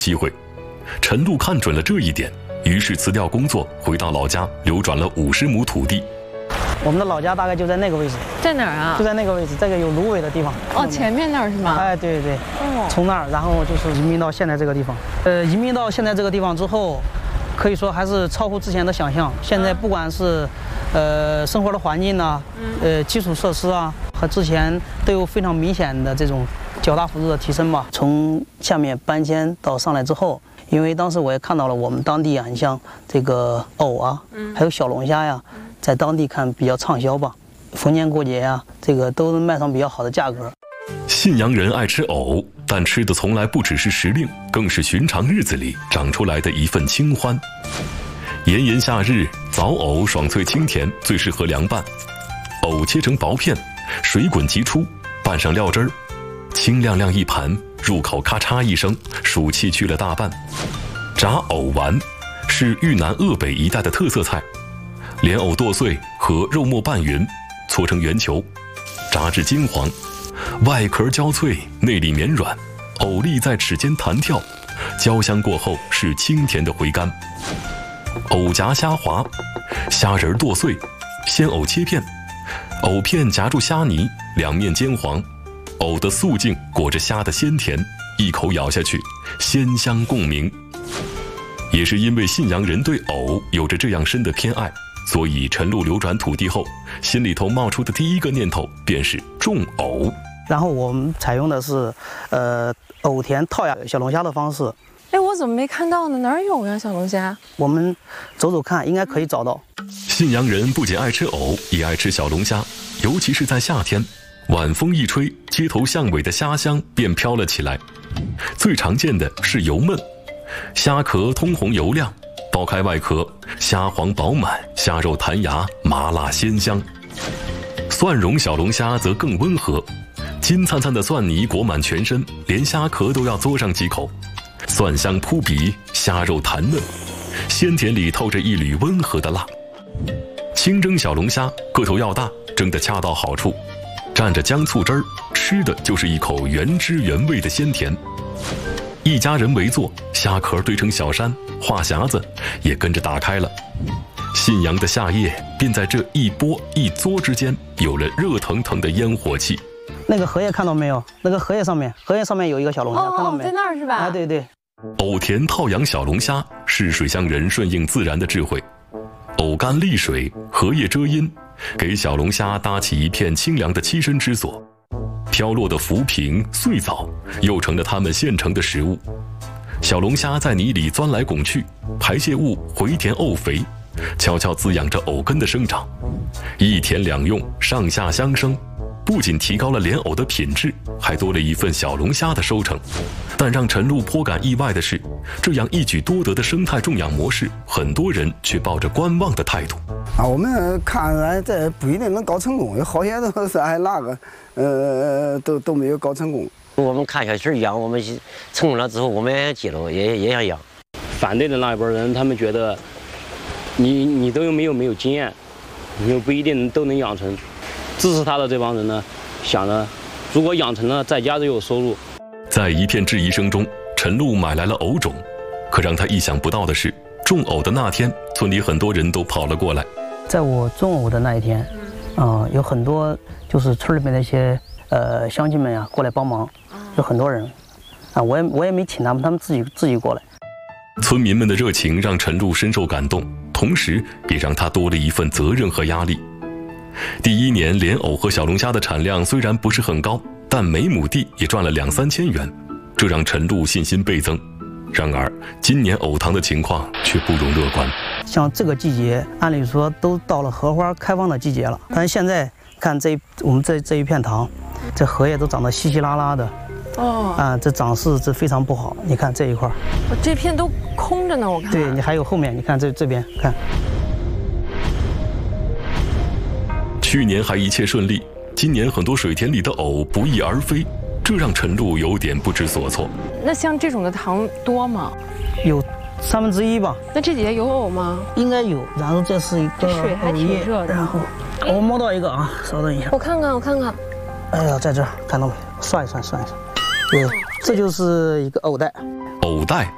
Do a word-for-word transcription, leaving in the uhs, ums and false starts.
机会。陈露看准了这一点，于是辞掉工作，回到老家，流转了五十亩土地。 我们的老家大概就在那个位置， 在哪儿啊？ 就在那个位置，这个有芦苇的地方。 哦，前面那儿是吗？ 哎，对对对，哦，从那儿，然后就是移民到现在这个地方。呃，移民到现在这个地方之后，可以说还是超乎之前的想象。现在不管是，呃，生活的环境呐，呃，基础设施啊，和之前都有非常明显的这种较大幅度的提升吧。从下面搬迁到上来之后。因为当时我也看到了，我们当地啊，你像这个藕啊，还有小龙虾呀，在当地看比较畅销吧。逢年过节呀，这个都能卖上比较好的价格。 信阳人爱吃藕，但吃的从来不只是时令，更是寻常日子里长出来的一份清欢。炎炎夏日，枣藕爽脆清甜，最适合凉拌。藕切成薄片，水滚即出，拌上料汁儿，清亮亮一盘。入口咔嚓一声，暑气去了大半。炸藕丸是豫南鄂北一带的特色菜，莲藕剁碎和肉末拌匀，搓成圆球，炸至金黄，外壳焦脆，内里绵软，藕粒在齿间弹跳，焦香过后是清甜的回甘。藕夹虾滑，虾仁剁碎，鲜藕切片，藕片夹住虾泥，两面煎黄。藕的素净裹着虾的鲜甜，一口咬下去，鲜香共鸣。也是因为信阳人对藕有着这样深的偏爱，所以陈露流转土地后，心里头冒出的第一个念头便是种藕。 然后我们采用的是，呃，藕田套养小龙虾的方式。 哎，我怎么没看到呢？哪儿有呀，小龙虾？ 我们走走看，应该可以找到。 信阳人不仅爱吃藕，也爱吃小龙虾，尤其是在夏天。晚风一吹，街头巷尾的虾香便飘了起来。最常见的是油焖，虾壳通红油亮，剥开外壳，虾黄饱满，虾肉弹牙，麻辣鲜香。蒜蓉小龙虾则更温和，金灿灿的蒜泥裹满全身，连虾壳都要嘬上几口，蒜香扑鼻，虾肉弹嫩，鲜甜里透着一缕温和的辣。清蒸小龙虾个头要大，蒸得恰到好处，蘸着姜醋汁儿，吃的就是一口原汁原味的鲜甜。一家人围坐，虾壳堆成小山，话匣子也跟着打开了。信阳的夏夜便在这一波一嘬之间有了热腾腾的烟火气。 那个荷叶看到没有？那个荷叶上面，荷叶上面有一个小龙虾， 哦、 看到没？ 在那儿是吧？ 啊，对对。 藕田套养小龙虾是水乡人顺应自然的智慧。藕干沥水，荷叶遮阴，给小龙虾搭起一片清凉的栖身之所。飘落的浮萍、碎藻又成了它们现成的食物。小龙虾在泥里钻来拱去，排泄物回填沤肥，悄悄滋养着藕根的生长。一田两用，上下相生，不仅提高了莲藕的品质，还多了一份小龙虾的收成。但让陈露颇感意外的是，这样一举多得的生态种养模式，很多人却抱着观望的态度。 啊，我们看来这不一定能搞成功，有好些都是还那个，呃，都都没有搞成功。 我们看小鸡养，我们成功了之后，我们也接了，也也想养。 反对的那一波人，他们觉得你你都有没有没有经验，你又不一定都能养成。支持他的这帮人呢，想着如果养成了，在家就有收入。 在一片质疑声中，陈露买来了藕种，可让他意想不到的是，种藕的那天，村里很多人都跑了过来。 在我种藕的那一天，啊、呃，有很多就是村里面的一些呃乡亲们呀过来帮忙，有很多人，啊，我也我也没请他们，他们自己自己过来。 村民们的热情让陈露深受感动，同时也让他多了一份责任和压力。第一年莲藕和小龙虾的产量虽然不是很高，但每亩地也赚了两三千元，这让陈露信心倍增。然而今年藕塘的情况却不容乐观。 像这个季节，按理说都到了荷花开放的季节了，但是现在看这我们这这一片塘，这荷叶都长得稀稀拉拉的，哦，啊，这长势这非常不好。你看这一块， 我这片都空着呢，我看。 对你还有后面，你看这这边看。 去年还一切顺利，今年很多水田里的藕不翼而飞，这让陈露有点不知所措。 那像这种的塘多吗？ 有三分之一吧。 那这底下有藕吗？ 应该有。然后这是一个水还挺热的。 然后我摸到一个啊，稍等一下。 我看看，我看看。 哎呀，在这儿看到没？算一算，算一算。对，这就是一个藕带。 藕带